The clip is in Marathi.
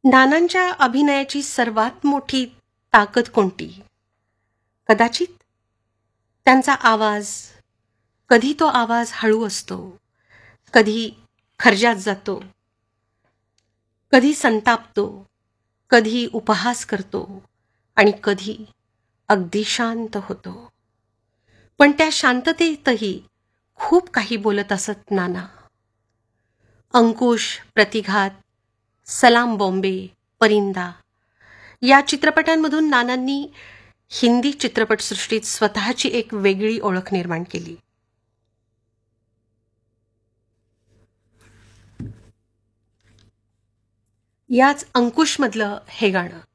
नानांच्या अभिनयाची सर्वात मोठी ताकद कोणती? कदाचित त्यांचा आवाज. कधी तो आवाज हळू असतो, कधी खर्जात जातो, कधी संतापतो, कधी उपहास करतो आणि कधी अगदी शांत होतो. पण त्या शांततेतही खूप काही बोलत असत नाना. अंकुश, प्रतिघात, सलाम बॉम्बे, परिंदा या चित्रपटांमधून नानांनी हिंदी चित्रपटसृष्टीत स्वतःची एक वेगळी ओळख निर्माण केली. याच अंकुशमधलं हे गाणं.